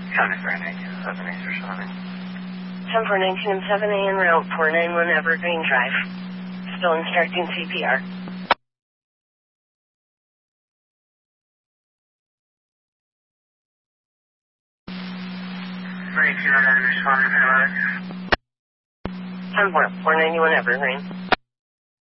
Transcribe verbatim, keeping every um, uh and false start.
County four nineteen seven eight responding. ten four nineteen seven A en route four nine one Evergreen Drive. Still instructing C P R. Three two nine responding to ten four, four ninety-one Evergreen.